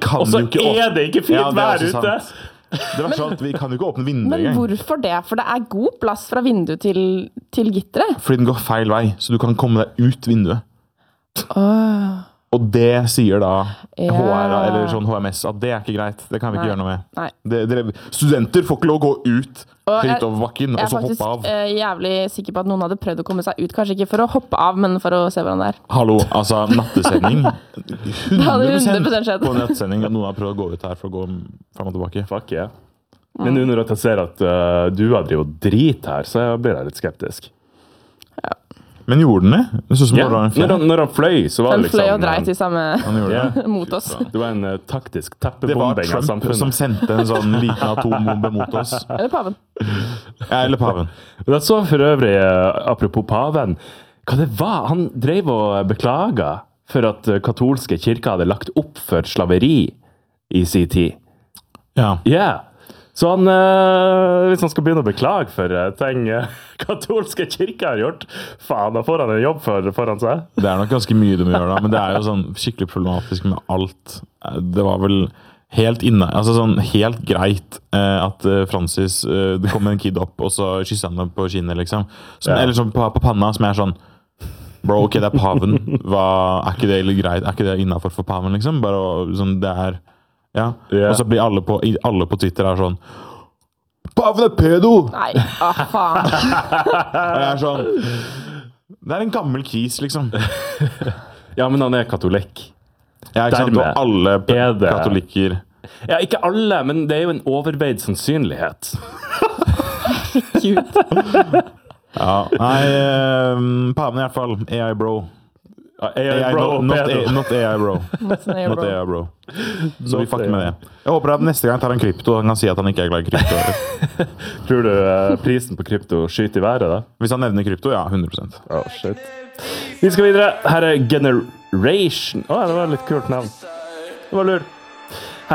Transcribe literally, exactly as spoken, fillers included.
kan Og så jo ikke er det ikke fint Ja, det er vær også ute. sant. Det var sånn at vi kan jo ikke åpne vinduet Men engang. hvorfor det? For det er god plass fra vindu til, til gitteret. Fordi den går feil vei, så du kan komme deg ut vinduet. Åh. Og det sier da Ja. H R, eller sånn H M S, at det er ikke greit. Det kan vi ikke Nei. gjøre noe med. Nei. Det, dere, studenter får ikke lov å gå ut Og jeg- høyt over bakken, og Jeg er så faktisk hoppe av. eh, jævlig sikker på at noen hadde prøvd å komme seg ut. Kanskje ikke for å hoppe av, men for å se hvordan det er. Hallo, altså nattesending. Det hadde hundre prosent skjedd. på nattesending at noen har prøvd å gå ut her for å gå fram og tilbake. Fuck yeah. Men nå når jeg ser at uh, du har drivet og drit her, så blir jeg litt skeptisk. Men gjorde den det? Det så som Ja, det var en når, fjær. han, når han fløy, så var Den det liksom... fløy og dreit i samme Han gjorde det. Ja. mot oss. Det var en uh, taktisk Det var teppebombing av Trump samfunnet. som sendte en sånn liten atombombe mot oss. Eller paven. Ja, eller paven. Men jeg så for øvrig, uh, apropos paven, hva det var? Han drev og beklaga for at uh, katolske kirker hadde lagt opp for slaveri i sin tid. Ja. Ja. Yeah. Så han, uh, hvis han skal begynne å beklage for uh, ting uh, katolske kirker har gjort, faen, da får han en jobb for, foran seg. Det er nok ganske mye de gjør da, men det er jo sånn skikkelig problematisk med alt. Det var vel helt inne, altså sånn helt greit eh, at eh, Francis, eh, det kom en kid opp, og så kysser han dem på kinnet, liksom. Sånn, Ja. Eller sånn på, på panna, som er sånn, bro, ok, det er paven. Hva, er ikke det litt greit? Er ikke det innenfor for paven, liksom? Bare å- sånn, det er, ja. Ja. Og så blir alle på, i- alle på Twitter er sånn, paven er pedo! Nei, ah, faen. Og jeg er sånn, det er en gammel kis, liksom. Ja, men han er katolikk. Ja, ikke sant? Dermed Og alle er det- katolikker... Ja, ikke alle, men det er jo en overveid sannsynlighet. Cute. Ja, nei, eh, paven i hvert fall, A I bro. Ja, A I, bro, not, not, pedo. A, not A I bro. Not an A I Not bro. A I bro. Så vi Not fucker A I. med det. Jeg håper at neste gang tar han krypto, han kan si at han ikke er glad i krypto. Tror du eh, prisen på krypto skyter i været da? Hvis han nevner krypto, ja, hundre prosent. Oh, shit. Vi skal videre. Her er Generation. Åh, det var et litt kult navn. Det var lurt.